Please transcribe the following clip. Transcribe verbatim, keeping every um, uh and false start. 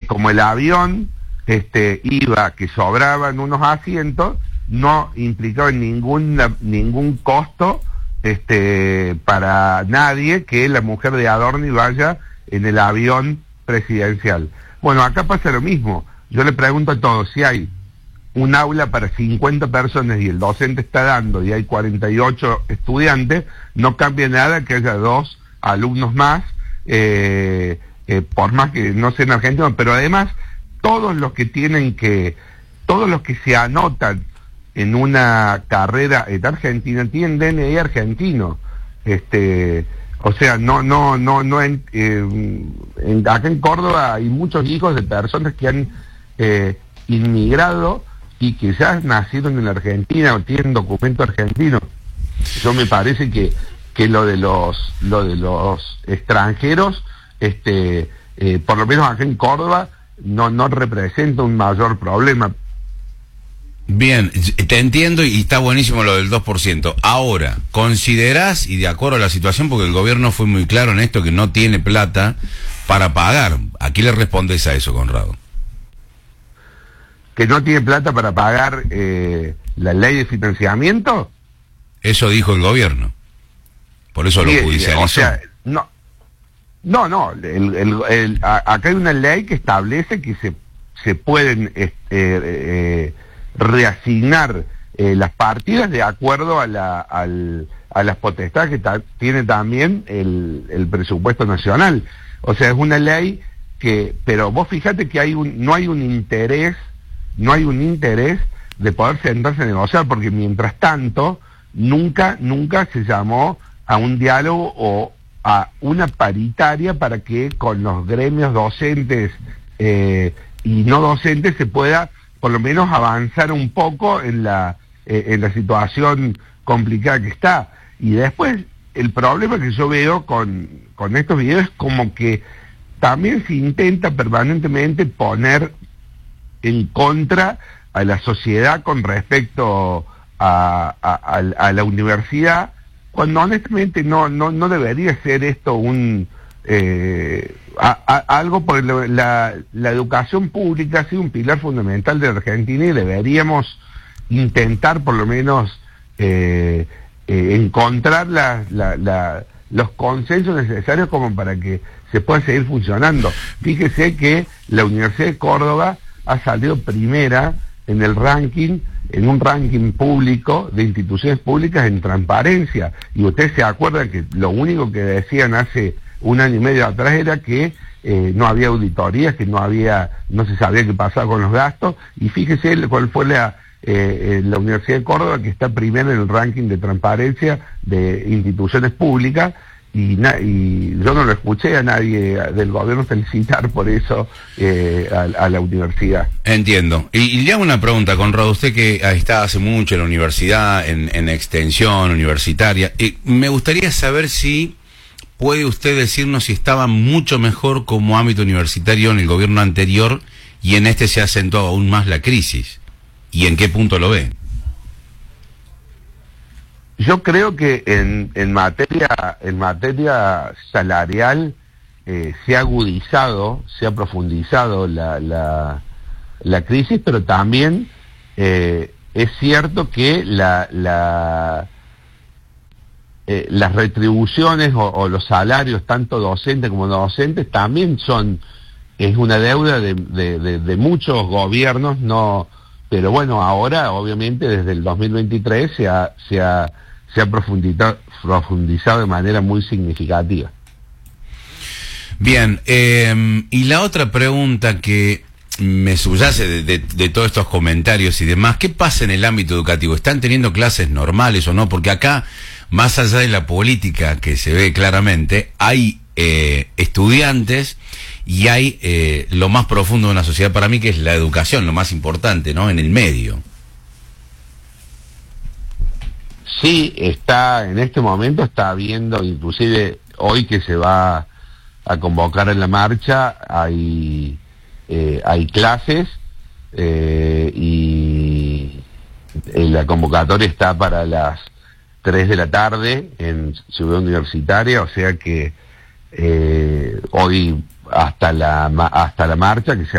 como el avión este, iba, que sobraban unos asientos, no implicaba ningún, ningún costo este, para nadie que la mujer de Adorni vaya en el avión presidencial. Bueno, acá pasa lo mismo. Yo le pregunto a todos, si hay un aula para cincuenta personas y el docente está dando y hay cuarenta y ocho estudiantes, no cambia nada que haya dos alumnos más, eh, eh, por más que no sean argentinos, pero además todos los que tienen que, todos los que se anotan en una carrera en Argentina tienen D N I argentino, este, o sea, no, no, no, no, en, eh, en, acá en Córdoba hay muchos hijos de personas que han eh, inmigrado y que ya nacieron en la Argentina o tienen documento argentino. Yo me parece que, que lo de los, lo de los extranjeros, este, eh, por lo menos acá en Córdoba, no, no representa un mayor problema. Bien, te entiendo y está buenísimo lo del dos por ciento. Ahora, ¿considerás, y de acuerdo a la situación, porque el gobierno fue muy claro en esto, que no tiene plata para pagar? ¿A qué le respondes a eso, Conrado? ¿Que no tiene plata para pagar eh, la ley de financiamiento? Eso dijo el gobierno. Por eso sí, lo judicializó. O sea, no, no, no el, el, el, a, acá hay una ley que establece que se, se pueden eh, eh, reasignar eh, las partidas de acuerdo a, la, al, a las potestades que ta, tiene también el, el presupuesto nacional. O sea, es una ley que, pero vos fíjate que hay un, no hay un interés, no hay un interés de poder sentarse a negociar, porque mientras tanto, nunca, nunca se llamó a un diálogo o a una paritaria para que con los gremios docentes eh, y no docentes se pueda por lo menos avanzar un poco en la, eh, en la situación complicada que está. Y después, el problema que yo veo con, con estos videos es como que también se intenta permanentemente poner en contra a la sociedad con respecto a, a, a, a la universidad, cuando honestamente no, no, no debería ser esto un... Eh, a, a, algo por la, la educación pública ha sido un pilar fundamental de Argentina y deberíamos intentar por lo menos eh, eh, encontrar la, la, la, los consensos necesarios como para que se pueda seguir funcionando. Fíjese que la Universidad de Córdoba ha salido primera en el ranking, en un ranking público de instituciones públicas en transparencia, y usted se acuerda que lo único que decían hace un año y medio atrás era que eh, no había auditorías, que no había, no se sabía qué pasaba con los gastos, y fíjese cuál fue la, eh, la Universidad de Córdoba, que está primera en el ranking de transparencia de instituciones públicas, y, na y yo no lo escuché a nadie del gobierno felicitar por eso eh, a, a la universidad. Entiendo. Y, y le hago una pregunta, Conrado, usted que está hace mucho en la universidad, en, en extensión universitaria, y me gustaría saber si puede usted decirnos si estaba mucho mejor como ámbito universitario en el gobierno anterior y en este se ha acentuado aún más la crisis. ¿Y en qué punto lo ve? Yo creo que en, en materia en materia salarial eh, se ha agudizado, se ha profundizado la, la, la crisis, pero también eh, es cierto que la... la Eh, las retribuciones o, o los salarios, tanto docentes como no docentes, también son, es una deuda de, de, de, de muchos gobiernos, no, pero bueno, ahora obviamente desde el dos mil veintitrés se ha, se ha, se ha profundizado, profundizado de manera muy significativa. Bien, eh, y la otra pregunta que me subyace de, de, de todos estos comentarios y demás, ¿qué pasa en el ámbito educativo? ¿Están teniendo clases normales o no? Porque acá, más allá de la política que se ve claramente, hay eh, estudiantes y hay eh, lo más profundo de una sociedad para mí, que es la educación, lo más importante, ¿no? En el medio. Sí, está, en este momento está habiendo, inclusive hoy que se va a convocar en la marcha, hay, eh, hay clases eh, y eh, la convocatoria está para las tres de la tarde en Ciudad Universitaria, o sea que eh, hoy hasta la hasta la marcha que se